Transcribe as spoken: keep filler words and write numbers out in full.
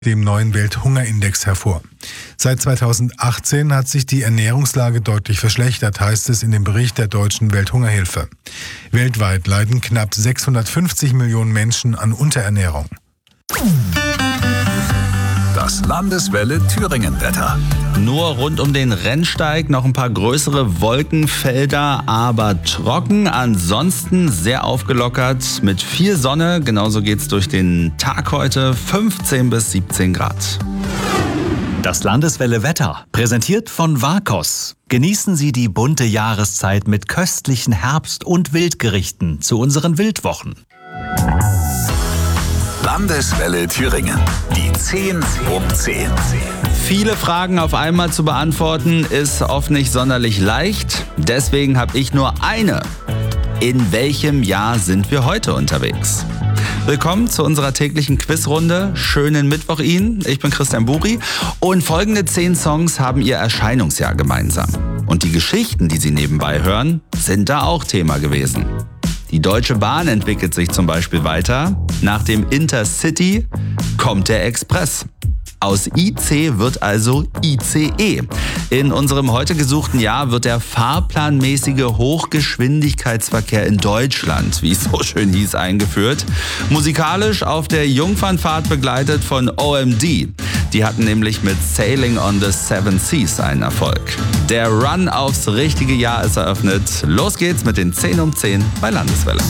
dem neuen Welthungerindex hervor. Seit zweitausendachtzehn hat sich die Ernährungslage deutlich verschlechtert, heißt es in dem Bericht der Deutschen Welthungerhilfe. Weltweit leiden knapp sechshundertfünfzig Millionen Menschen an Unterernährung. Das Landeswelle Thüringen-Wetter. Nur rund um den Rennsteig noch ein paar größere Wolkenfelder, aber trocken. Ansonsten sehr aufgelockert mit viel Sonne. Genauso geht's durch den Tag heute. fünfzehn bis siebzehn Grad. Das Landeswelle Wetter, präsentiert von Vakos. Genießen Sie die bunte Jahreszeit mit köstlichen Herbst- und Wildgerichten zu unseren Wildwochen. Landeswelle Thüringen. Die zehn um zehn. Viele Fragen auf einmal zu beantworten ist oft nicht sonderlich leicht. Deswegen habe ich nur eine. In welchem Jahr sind wir heute unterwegs? Willkommen zu unserer täglichen Quizrunde. Schönen Mittwoch Ihnen. Ich bin Christian Buri und folgende zehn Songs haben ihr Erscheinungsjahr gemeinsam. Und die Geschichten, die Sie nebenbei hören, sind da auch Thema gewesen. Die Deutsche Bahn entwickelt sich zum Beispiel weiter. Nach dem Intercity kommt der Express. Aus I C wird also I C E. In unserem heute gesuchten Jahr wird der fahrplanmäßige Hochgeschwindigkeitsverkehr in Deutschland, wie es so schön hieß, eingeführt. Musikalisch auf der Jungfernfahrt begleitet von O M D. Die hatten nämlich mit Sailing on the Seven Seas einen Erfolg. Der Run aufs richtige Jahr ist eröffnet. Los geht's mit den zehn um zehn bei Landeswelle.